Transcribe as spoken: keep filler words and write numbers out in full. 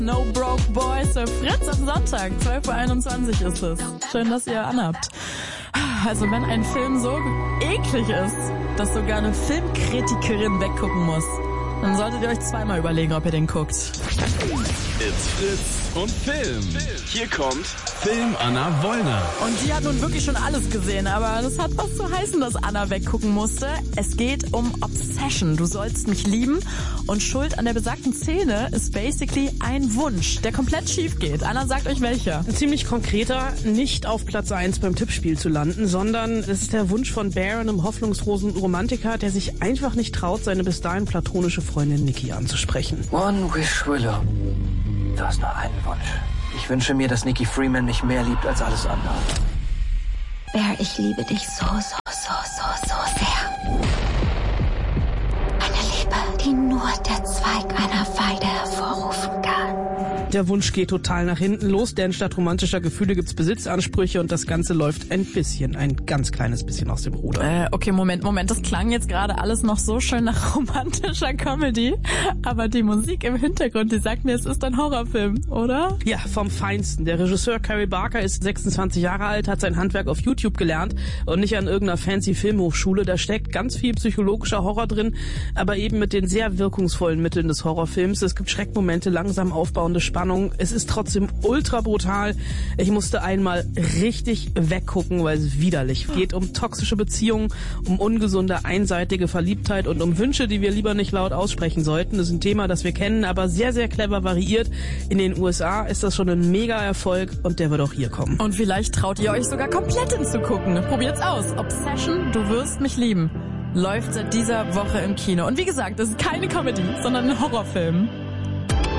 No Broke Boys für Fritz am Sonntag, zwölf Uhr einundzwanzig ist es. Schön, dass ihr anhabt. Also wenn ein Film so eklig ist, dass sogar eine Filmkritikerin weggucken muss, dann solltet ihr euch zweimal überlegen, ob ihr den guckt. It's Fritz und Film. Hier kommt Film Anna Wollner. Und die hat nun wirklich schon alles gesehen, aber das hat was zu heißen, dass Anna weggucken musste. Es geht um Obsession. Du sollst mich lieben. Und Schuld an der besagten Szene ist basically ein Wunsch, der komplett schief geht. Anna, sagt euch welcher. Ein ziemlich konkreter, nicht auf Platz eins beim Tippspiel zu landen, sondern es ist der Wunsch von Bear, einem hoffnungslosen Romantiker, der sich einfach nicht traut, seine bis dahin platonische Freundin Nikki anzusprechen. One wish, Willow. Du hast nur einen Wunsch. Ich wünsche mir, dass Nikki Freeman mich mehr liebt als alles andere. Bear, ich liebe dich so, so, so, so, so sehr. Eine Liebe, die nur der Zweig einer Weide hervorrufen kann. Der Wunsch geht total nach hinten los, denn statt romantischer Gefühle gibt's Besitzansprüche und das Ganze läuft ein bisschen, ein ganz kleines bisschen aus dem Ruder. Äh, okay, Moment, Moment, das klang jetzt gerade alles noch so schön nach romantischer Comedy, aber die Musik im Hintergrund, die sagt mir, es ist ein Horrorfilm, oder? Ja, vom Feinsten. Der Regisseur Carey Barker ist sechsundzwanzig Jahre alt, hat sein Handwerk auf YouTube gelernt und nicht an irgendeiner fancy Filmhochschule. Da steckt ganz viel psychologischer Horror drin, aber eben mit den sehr wirkungsvollen Mitteln des Horrorfilms. Es gibt Schreckmomente, langsam aufbauende Spannung. Es ist trotzdem ultra brutal. Ich musste einmal richtig weggucken, weil es widerlich geht. Um toxische Beziehungen, um ungesunde, einseitige Verliebtheit und um Wünsche, die wir lieber nicht laut aussprechen sollten. Das ist ein Thema, das wir kennen, aber sehr, sehr clever variiert. In den U S A ist das schon ein Mega-Erfolg und der wird auch hier kommen. Und vielleicht traut ihr euch sogar komplett hinzugucken. Probiert's aus. Obsession, du wirst mich lieben. Läuft seit dieser Woche im Kino. Und wie gesagt, es ist keine Comedy, sondern ein Horrorfilm.